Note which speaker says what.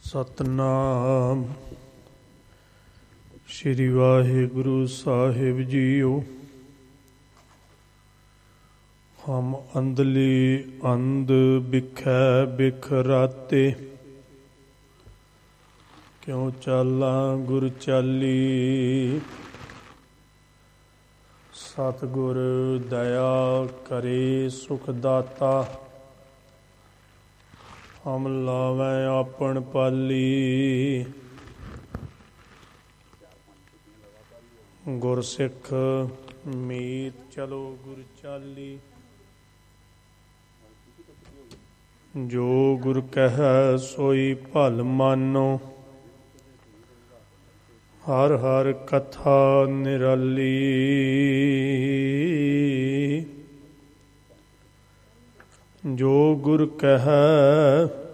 Speaker 1: ਸਤਨਾਮ ਸ਼੍ਰੀ ਵਾਹਿਗੁਰੂ ਸਾਹਿਬ JIO. ਹਮ ਅੰਧਲੀ ਅੰਧ ਬਿਖੈ ਬਿਖ ਰਾਤੇ, ਕਿਉ ਚਾਲਾਂ ਗੁਰ ਚਾਲੀ। ਸਤਿਗੁਰ ਦਇਆ ਕਰੇ ਸੁਖ ਦਾਤਾ, ਹਮ ਲਾਵੈ ਆਪਣ ਪਾਲੀ। ਗੁਰ ਸਿੱਖ ਮੀਤ ਚਲੋ ਗੁਰ ਚਾਲੀ, ਜੋ ਗੁਰ ਕਹੈ ਸੋਈ ਭਲ ਮਾਨੋ। ਹਰ ਹਰ ਕਥਾ ਨਿਰਾਲੀ, ਜੋ ਗੁਰ ਕਹੈ